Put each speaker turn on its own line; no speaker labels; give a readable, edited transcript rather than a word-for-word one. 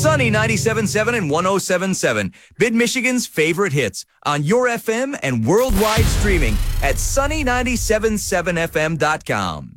Sunny 97.7 and 107.7, Mid Michigan's favorite hits on your FM and worldwide streaming at sunny977fm.com.